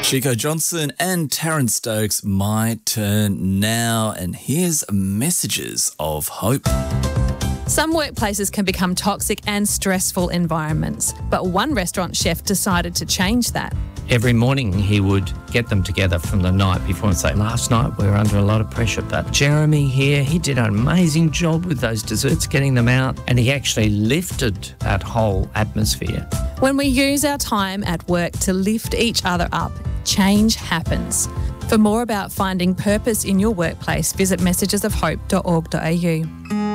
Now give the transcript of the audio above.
Chico Johnson and Taryn Stokes, my turn now. And here's messages of hope. Some workplaces can become toxic and stressful environments, but one restaurant chef decided to change that. Every morning he would get them together from the night before and say, last night we were under a lot of pressure, but Jeremy here, he did an amazing job with those desserts, getting them out, and he actually lifted that whole atmosphere. When we use our time at work to lift each other up, change happens. For more about finding purpose in your workplace, visit messagesofhope.org.au.